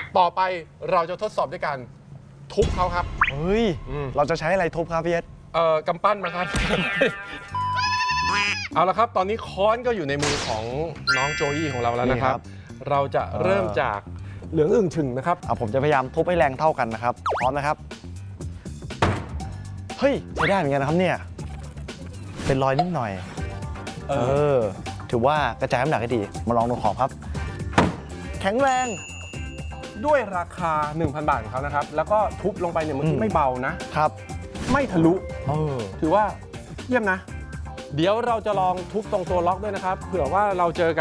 ต่อไปเราจะทดสอบด้วยการทุบเขาครับเฮ้ยเราจะใช้อะไรทุบครับพี่เอสกำปั้นมาครับ เอาละครับตอนนี้ค้อนก็อยู่ในมือของน้องโจยี่ของเราแล้วนะครับ เราจะเริ่มจากเหลืองอึ่งฉึ่งนะครับผมจะพยายามทุบให้แรงเท่ากันนะครับพร้อมนะครับเฮ้ยใช้ได้เหมือนกันนะครับเนี่ยเป็นรอยนิดหน่อยถือว่ากระจายน้ำหนักได้ดีมาลองดูของครับแข็งแรงด้วยราคา 1,000 บาทของเขานะครับแล้วก็ทุบลงไปเนี่ยมันไม่เบานะครับไม่ทะลุถือว่าเยี่ยมนะ เดี๋ยวเราจะลองทุบตรงตัวล็อกด้วยนะครับเผื่อว่าเราเจอกับ